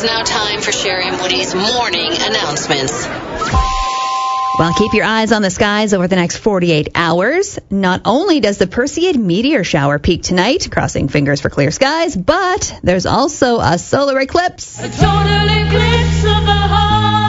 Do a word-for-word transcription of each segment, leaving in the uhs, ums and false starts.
is now time for Sherry and Woody's morning announcements. Well, keep your eyes on the skies over the next forty-eight hours. Not only does the Perseid meteor shower peak tonight, crossing fingers for clear skies, but there's also a solar eclipse. A total eclipse of the heart.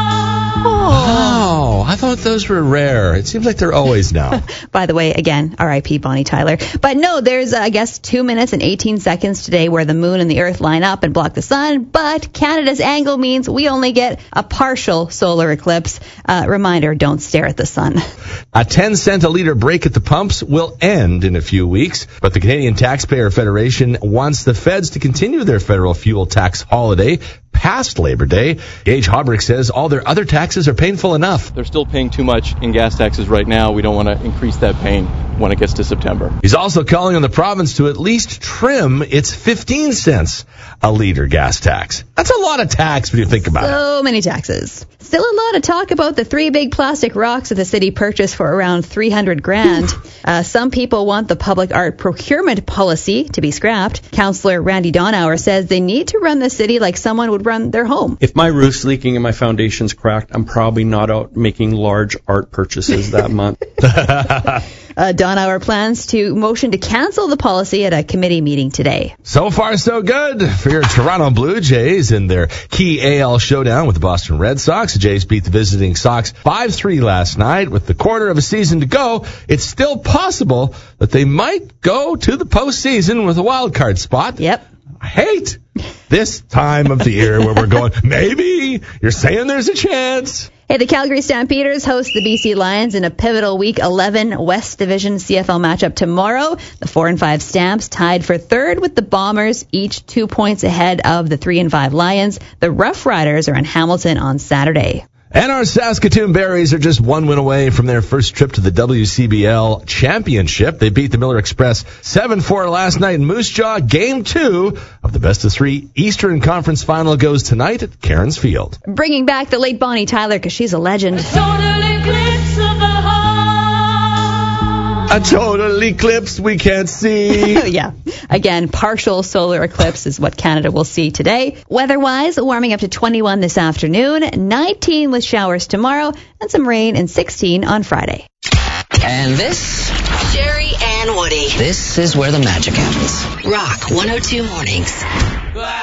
Oh, I thought those were rare. It seems like they're always now. By the way, again, R I P Bonnie Tyler. But no, there's, uh, I guess, two minutes and eighteen seconds today where the moon and the earth line up and block the sun. But Canada's angle means we only get a partial solar eclipse. Uh, reminder, don't stare at the sun. A ten cent a litre break at the pumps will end in a few weeks, but the Canadian Taxpayer Federation wants the feds to continue their federal fuel tax holiday past Labor Day. Gage Hobrick says all their other taxes are painful enough. They're still paying too much in gas taxes right now. We don't want to increase that pain when it gets to September. He's also calling on the province to at least trim its fifteen cents a litre gas tax. That's a lot of tax when you think about it. So many taxes. Still a lot of talk about the three big plastic rocks that the city purchased for around three hundred grand. Uh, some people want the public art procurement policy to be scrapped. Councillor Randy Donauer says they need to run the city like someone would run their home. If my roof's leaking and my foundation's cracked, I'm probably not out making large art purchases that month. Uh, Donauer plans to motion to cancel the policy at a committee meeting today. So far, so good for your Toronto Blue Jays in their key A L showdown with the Boston Red Sox. The Jays beat the visiting Sox five three last night. With the quarter of a season to go, it's still possible that they might go to the postseason with a wild card spot. Yep. I hate this time of the year where we're going, maybe you're saying there's a chance. Hey, the Calgary Stampeders host the B C Lions in a pivotal Week eleven West Division C F L matchup tomorrow. The four and five Stamps tied for third with the Bombers, each two points ahead of the three and five Lions. The Rough Riders are in Hamilton on Saturday. And our Saskatoon Berries are just one win away from their first trip to the W C B L Championship. They beat the Miller Express seven four last night in Moose Jaw. Game two of the best of three Eastern Conference Final goes tonight at Cairns Field. Bringing back the late Bonnie Tyler because she's a legend. A total eclipse of the heart. A total eclipse we can't see. Yeah. Again, partial solar eclipse is what Canada will see today. Weather-wise, warming up to twenty-one this afternoon, nineteen with showers tomorrow, and some rain, and sixteen on Friday. And this? Sherry and Woody. This is where the magic happens. Rock one oh two Mornings.